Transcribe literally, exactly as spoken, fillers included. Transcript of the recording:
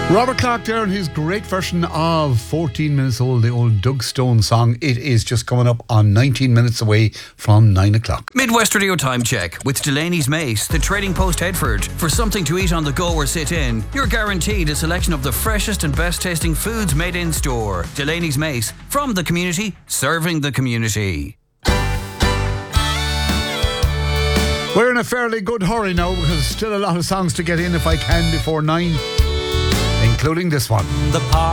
Robert Clark there and his great version of fourteen minutes old, the old Doug Stone song. It is just coming up on nineteen minutes away from nine o'clock. Midwest Radio Time Check with Delaney's Mace, the Trading Post Headford. For something to eat on the go or sit in, you're guaranteed a selection of the freshest and best tasting foods made in store. Delaney's Mace, from the community, serving the community. We're in a fairly good hurry now because there's still a lot of songs to get in if I can before nine, including this one. The park